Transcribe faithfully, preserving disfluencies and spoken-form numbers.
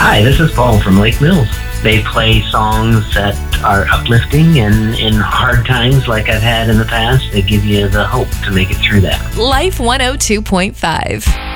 Hi, this is Paul from Lake Mills. They play songs that are uplifting, and in hard times like I've had in the past, they give you the hope to make it through that. Life one oh two point five.